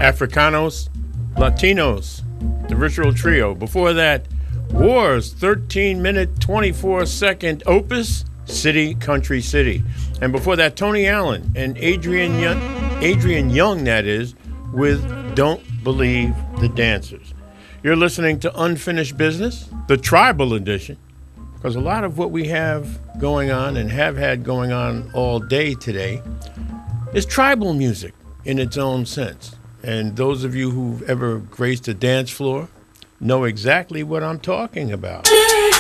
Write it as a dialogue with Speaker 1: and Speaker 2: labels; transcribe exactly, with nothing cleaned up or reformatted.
Speaker 1: Africanos, Latinos, the Ritual Trio. Before that, War's thirteen minute, twenty-four second opus, City Country City. And before that, Tony Allen and Adrian Young, Adrian Young, that is, with Don't Believe the Dancers. You're listening to Unfinished Business, the tribal edition, because a lot of what we have going on and have had going on all day today is tribal music in its own sense. And those of you who've ever graced a dance floor know exactly what I'm talking about.